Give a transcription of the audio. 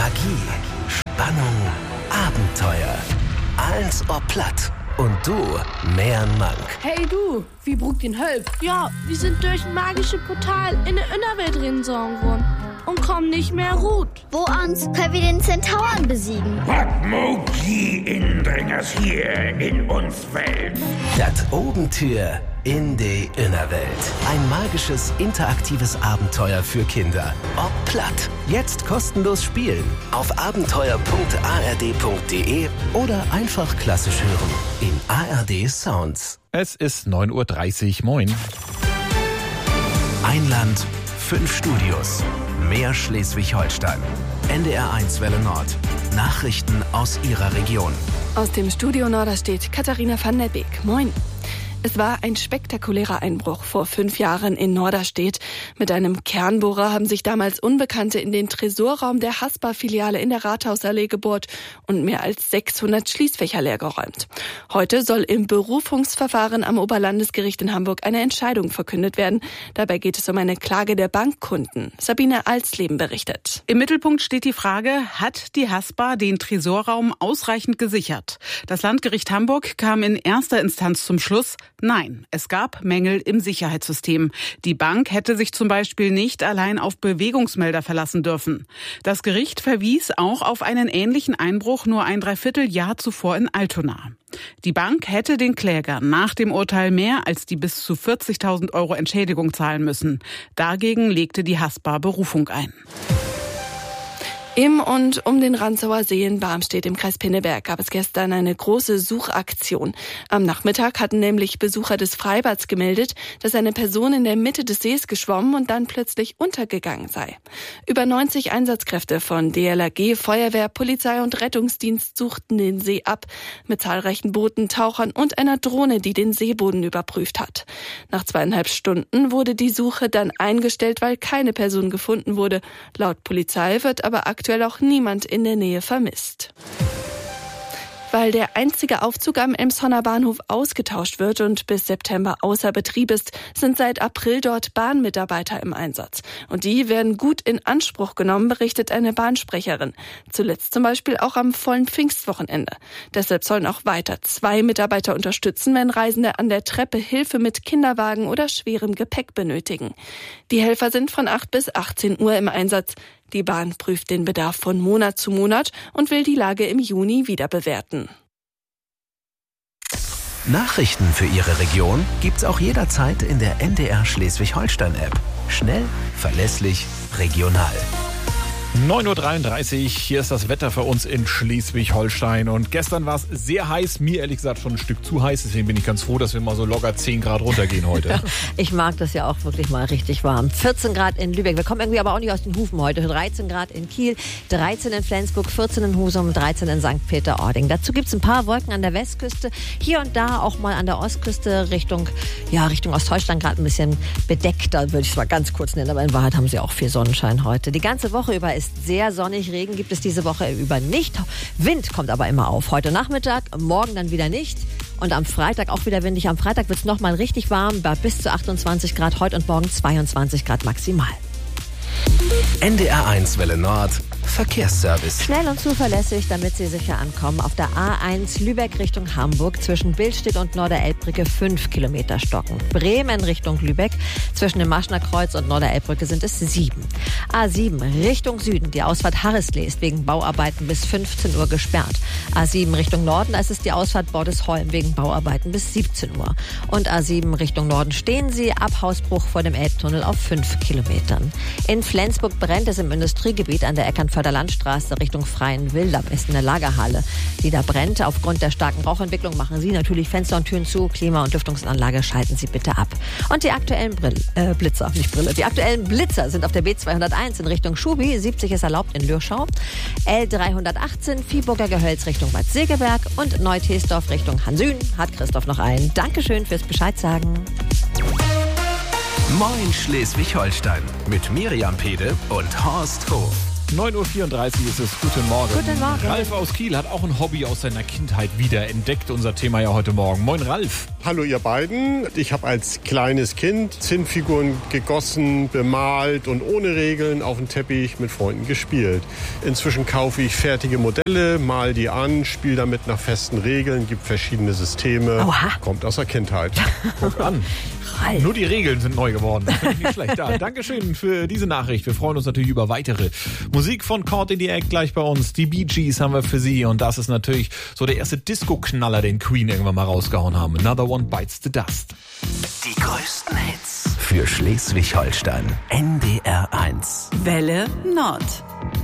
Magie, Spannung, Abenteuer. Alles ob platt. Und du, mehr Mank. Hey du, wie brugt den Hölp? Ja, wir sind durch ein magisches Portal in der Innerwelt reingesogen worden und kommen nicht mehr gut. Wo uns können wir den Zentauren besiegen? Was mag die Indringers hier in uns Welt? Das Obentür in die Innerwelt. Ein magisches, interaktives Abenteuer für Kinder. Ob platt. Jetzt kostenlos spielen. Auf abenteuer.ard.de oder einfach klassisch hören. In ARD Sounds. Es ist 9:30 Uhr. Moin. Ein Land, 5 Studios. Mehr Schleswig-Holstein. NDR1 Welle Nord. Nachrichten aus Ihrer Region. Aus dem Studio Norderstedt, Katharina van der Beek. Moin. Es war ein spektakulärer Einbruch vor 5 Jahren in Norderstedt. Mit einem Kernbohrer haben sich damals Unbekannte in den Tresorraum der Haspa-Filiale in der Rathausallee gebohrt und mehr als 600 Schließfächer leergeräumt. Heute soll im Berufungsverfahren am Oberlandesgericht in Hamburg eine Entscheidung verkündet werden. Dabei geht es um eine Klage der Bankkunden. Sabine Alsleben berichtet. Im Mittelpunkt steht die Frage, hat die Haspa den Tresorraum ausreichend gesichert? Das Landgericht Hamburg kam in erster Instanz zum Schluss, nein, es gab Mängel im Sicherheitssystem. Die Bank hätte sich zum Beispiel nicht allein auf Bewegungsmelder verlassen dürfen. Das Gericht verwies auch auf einen ähnlichen Einbruch nur ein Dreivierteljahr zuvor in Altona. Die Bank hätte den Klägern nach dem Urteil mehr als die bis zu 40.000 € Entschädigung zahlen müssen. Dagegen legte die Haspa Berufung ein. Im und um den Rantzauer See in Barmstedt im Kreis Pinneberg gab es gestern eine große Suchaktion. Am Nachmittag hatten nämlich Besucher des Freibads gemeldet, dass eine Person in der Mitte des Sees geschwommen und dann plötzlich untergegangen sei. Über 90 Einsatzkräfte von DLRG, Feuerwehr, Polizei und Rettungsdienst suchten den See ab, mit zahlreichen Booten, Tauchern und einer Drohne, die den Seeboden überprüft hat. Nach 2,5 Stunden wurde die Suche dann eingestellt, weil keine Person gefunden wurde. Laut Polizei wird aber aktuell auch niemand in der Nähe vermisst. Weil der einzige Aufzug am Emshorner Bahnhof ausgetauscht wird und bis September außer Betrieb ist, sind seit April dort Bahnmitarbeiter im Einsatz. Und die werden gut in Anspruch genommen, berichtet eine Bahnsprecherin. Zuletzt zum Beispiel auch am vollen Pfingstwochenende. Deshalb sollen auch weiter 2 Mitarbeiter unterstützen, wenn Reisende an der Treppe Hilfe mit Kinderwagen oder schwerem Gepäck benötigen. Die Helfer sind von 8 bis 18 Uhr im Einsatz. Die Bahn prüft den Bedarf von Monat zu Monat und will die Lage im Juni wieder bewerten. Nachrichten für Ihre Region gibt's auch jederzeit in der NDR Schleswig-Holstein-App. Schnell, verlässlich, regional. 9:33 Uhr, hier ist das Wetter für uns in Schleswig-Holstein. Und gestern war es sehr heiß, mir ehrlich gesagt schon ein Stück zu heiß. Deswegen bin ich ganz froh, dass wir mal so locker 10 Grad runtergehen heute. Ich mag das ja auch wirklich mal richtig warm. 14 Grad in Lübeck, wir kommen irgendwie aber auch nicht aus den Hufen heute. 13 Grad in Kiel, 13 in Flensburg, 14 in Husum, 13 in St. Peter-Ording. Dazu gibt es ein paar Wolken an der Westküste, hier und da auch mal an der Ostküste Richtung Ostdeutschland gerade ein bisschen bedeckter, würde ich es mal ganz kurz nennen. Aber in Wahrheit haben sie auch viel Sonnenschein heute. Die ganze Woche über ist sehr sonnig, Regen gibt es diese Woche über nicht. Wind kommt aber immer auf. Heute Nachmittag, morgen dann wieder nicht. Und am Freitag auch wieder windig. Am Freitag wird es nochmal richtig warm, bei bis zu 28 Grad. Heute und morgen 22 Grad maximal. NDR1 Welle Nord. Verkehrsservice. Schnell und zuverlässig, damit Sie sicher ankommen. Auf der A1 Lübeck Richtung Hamburg zwischen Billstedt und Norderelbbrücke 5 Kilometer stocken. Bremen Richtung Lübeck zwischen dem Maschner Kreuz und Norderelbbrücke sind es 7. A7 Richtung Süden, die Ausfahrt Harrisley ist wegen Bauarbeiten bis 15 Uhr gesperrt. A7 Richtung Norden, da ist es die Ausfahrt Bordesholm wegen Bauarbeiten bis 17 Uhr. Und A7 Richtung Norden stehen Sie ab Hausbruch vor dem Elbtunnel auf 5 Kilometern. In Flensburg brennt es im Industriegebiet an der Eckernförder Landstraße Richtung Freienwilde, am besten eine Lagerhalle, die da brennt. Aufgrund der starken Rauchentwicklung machen Sie natürlich Fenster und Türen zu, Klima- und Lüftungsanlage schalten Sie bitte ab. Und die aktuellen die aktuellen Blitzer sind auf der B201 in Richtung Schubi, 70 ist erlaubt in Lürschau, L318 Viehburger Gehölz Richtung Bad Segeberg und Neutheesdorf Richtung Hansün. Hat Christoph noch einen. Dankeschön fürs Bescheid sagen. Moin Schleswig-Holstein mit Miriam Pede und Horst Hof. 9.34 Uhr ist es. Guten Morgen. Guten Morgen. Ralf aus Kiel hat auch ein Hobby aus seiner Kindheit wieder entdeckt. Unser Thema ja heute Morgen. Moin Ralf. Hallo ihr beiden. Ich habe als kleines Kind Zinnfiguren gegossen, bemalt und ohne Regeln auf dem Teppich mit Freunden gespielt. Inzwischen kaufe ich fertige Modelle, mal die an, spiele damit nach festen Regeln, gibt verschiedene Systeme. Oha. Kommt aus der Kindheit. Guck an. Ralf. Nur die Regeln sind neu geworden. Das finde ich nicht schlecht. Ja, Dankeschön für diese Nachricht. Wir freuen uns natürlich über weitere. Musik von Caught in the Act gleich bei uns. Die Bee Gees haben wir für Sie. Und das ist natürlich so der erste Disco-Knaller, den Queen irgendwann mal rausgehauen haben. Another One Bites the Dust. Die größten Hits für Schleswig-Holstein. NDR 1. Welle Nord.